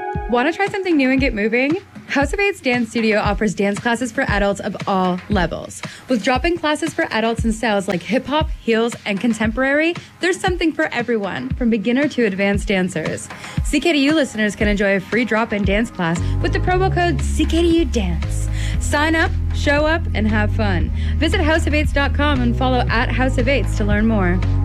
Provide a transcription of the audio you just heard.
Want to try something new and get moving? House of Eight's Dance Studio offers dance classes for adults of all levels. With drop-in classes for adults in styles like hip-hop, heels, and contemporary, there's something for everyone, from beginner to advanced dancers. CKDU listeners can enjoy a free drop-in dance class with the promo code CKDUDANCE. Sign up, show up, and have fun. Visit houseof8s.com and follow @houseof8s to learn more.